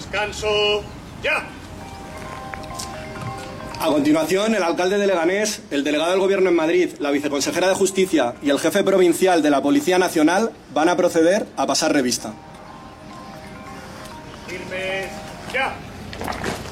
Descanso. ¡Ya! A continuación, el alcalde de Leganés, el delegado del Gobierno en Madrid, la viceconsejera de Justicia y el jefe provincial de la Policía Nacional van a proceder a pasar revista. Firmes. ¡Ya!